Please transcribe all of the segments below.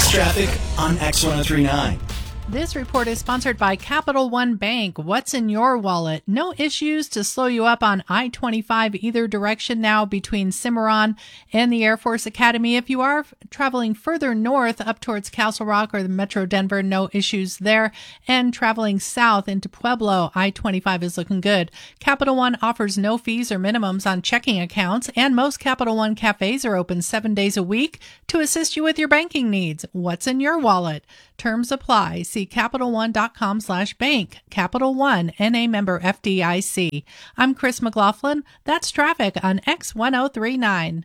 That's traffic on X1039. This report is sponsored by Capital One Bank. What's in your wallet? No issues to slow you up on I-25 either direction now between Cimarron and the Air Force Academy. If you are traveling further north up towards Castle Rock or the Metro Denver, no issues there. And traveling south into Pueblo, I-25 is looking good. Capital One offers no fees or minimums on checking accounts, and most Capital One cafes are open 7 days a week to assist you with your banking needs. What's in your wallet? Terms apply. See CapitalOne.com/bank. Capital One, NA member FDIC. I'm Chris McLaughlin. That's traffic on X1039.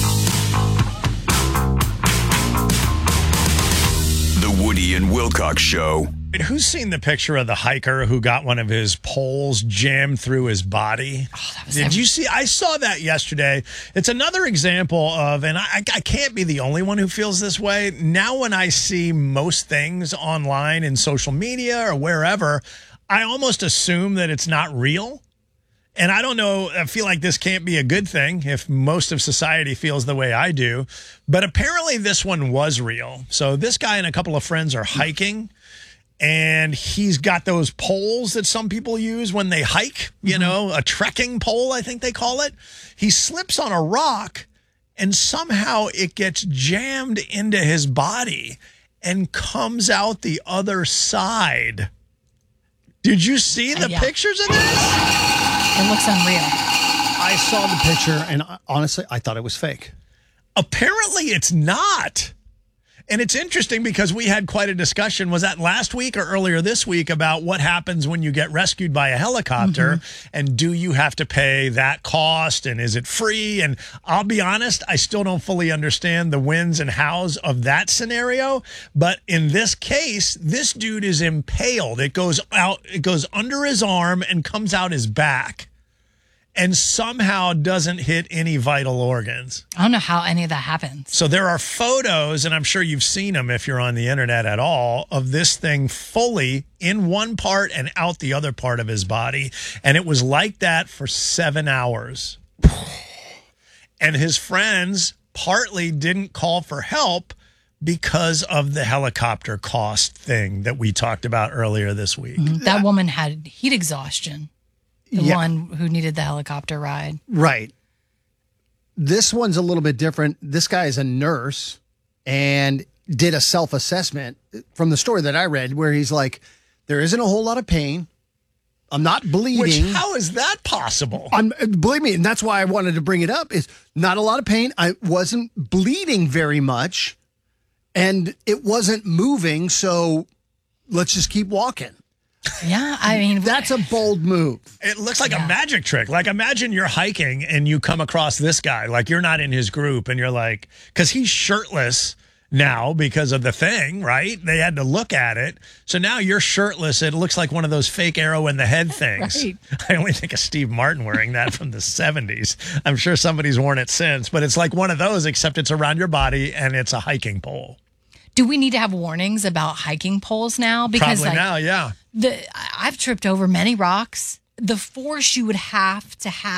The Woody and Wilcox Show. Who's seen the picture of the hiker who got one of his poles jammed through his body? Did you see? I saw that yesterday. It's another example of, and I can't be the only one who feels this way. Now when I see most things online in social media or wherever, I almost assume that it's not real. And I don't know, I feel like this can't be a good thing if most of society feels the way I do. But apparently this one was real. So this guy and a couple of friends are hiking. And he's got those poles that some people use when they hike, you know, a trekking pole, I think they call it. He slips on a rock and somehow it gets jammed into his body and comes out the other side. Did you see the pictures of this? It looks unreal. I saw the picture and honestly, I thought it was fake. Apparently it's not. And it's interesting because we had quite a discussion, was that last week or earlier this week, about what happens when you get rescued by a helicopter and do you have to pay that cost and is it free? And I'll be honest, I still don't fully understand the whens and hows of that scenario. But in this case, this dude is impaled. It goes out, it goes under his arm and comes out his back. And somehow doesn't hit any vital organs. I don't know how any of that happens. So there are photos, and I'm sure you've seen them if you're on the internet at all, of this thing fully in one part and out the other part of his body. And it was like that for 7 hours. And his friends partly didn't call for help because of the helicopter cost thing that we talked about earlier this week. That woman had heat exhaustion. The one who needed the helicopter ride. Right. This one's a little bit different. This guy is a nurse and did a self-assessment from the story that I read where he's like, there isn't a whole lot of pain. I'm not bleeding. Which, how is that possible? Believe me, and that's why I wanted to bring it up, is not a lot of pain. I wasn't bleeding very much and it wasn't moving. So let's just keep walking. Yeah, I mean, that's a bold move. It looks like a magic trick. Like, imagine you're hiking and you come across this guy. Like, you're not in his group and you're like, because he's shirtless now because of the thing, right? They had to look at it. So now you're shirtless. It looks like one of those fake arrow in the head things. Right. I only think of Steve Martin wearing that from the 70s. I'm sure somebody's worn it since, but it's like one of those, except it's around your body and it's a hiking pole. Do we need to have warnings about hiking poles now? Because Probably now, yeah. I've tripped over many rocks. The force you would have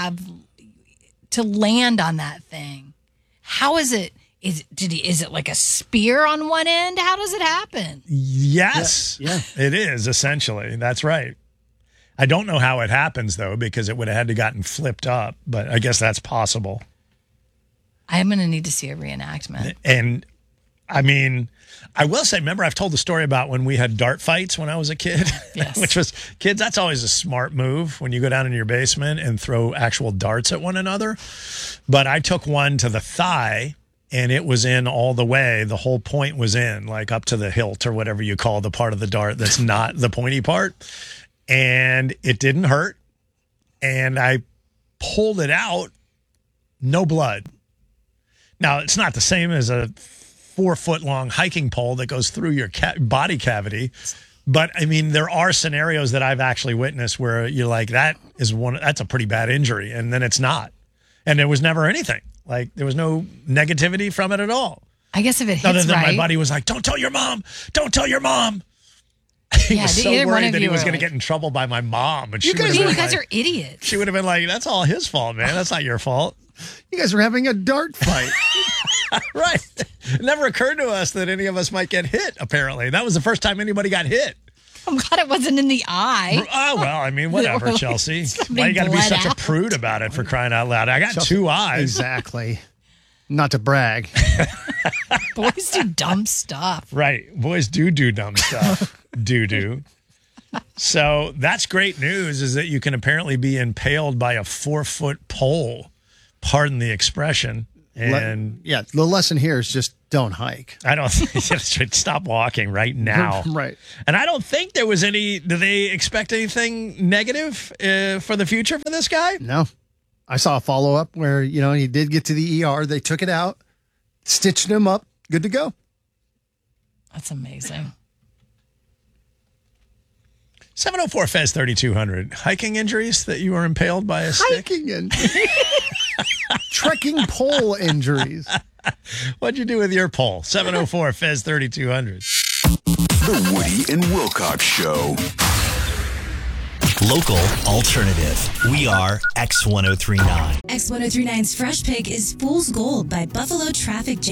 to land on that thing. How is it? Is it like a spear on one end? How does it happen? Yes. Yeah. It is, essentially. That's right. I don't know how it happens, though, because it would have had to gotten flipped up, but I guess that's possible. I'm going to need to see a reenactment. And, I mean, I will say, remember, I've told the story about when we had dart fights when I was a kid? Yes. Which was, kids, that's always a smart move when you go down in your basement and throw actual darts at one another. But I took one to the thigh, and it was in all the way. The whole point was in, like up to the hilt or whatever you call the part of the dart that's not the pointy part. And it didn't hurt. And I pulled it out, no blood. Now, it's not the same as a 4-foot-long hiking pole that goes through your body cavity. But, I mean, there are scenarios that I've actually witnessed where you're like, that's a pretty bad injury. And then it's not. And there was never anything. Like, there was no negativity from it at all. I guess if it hits Other than right. my buddy was like, don't tell your mom. Don't tell your mom. He was so worried that he was going to get in trouble by my mom. And you guys are idiots. She would have been like, that's all his fault, man. That's not your fault. You guys were having a dart fight. Right. It never occurred to us that any of us might get hit, apparently. That was the first time anybody got hit. I'm glad it wasn't in the eye. Oh, well, I mean, whatever, Chelsea. Why you got to be such a prude about it, for crying out loud? I got two eyes. Exactly. Not to brag. Boys do dumb stuff. Right. Boys do dumb stuff. do. So that's great news, is that you can apparently be impaled by a 4-foot pole. Pardon the expression. And the lesson here is just don't hike. I don't think stop walking right now. Right. And I don't think there was any. Do they expect anything negative for the future for this guy? No. I saw a follow up where, he did get to the ER. They took it out, stitched him up. Good to go. That's amazing. 704 Fez 3200. Hiking injuries that you were impaled by a stick? Hiking injuries. Trekking pole injuries. What'd you do with your pole? 704 Fez 3200. The Woody and Wilcox Show. Local alternative. We are X1039. X1039's Fresh Pick is Fool's Gold by Buffalo Traffic Jam.